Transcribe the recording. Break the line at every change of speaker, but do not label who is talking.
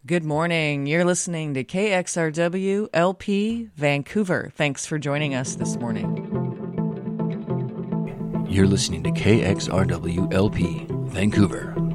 Good morning. You're listening to KXRW LP Vancouver. Thanks for joining us this morning.
You're listening to KXRW LP Vancouver.